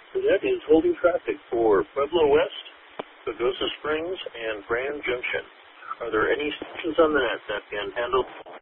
The net is holding traffic for Pueblo West, Pagosa Springs, and Grand Junction. Are there any stations on the net that can handle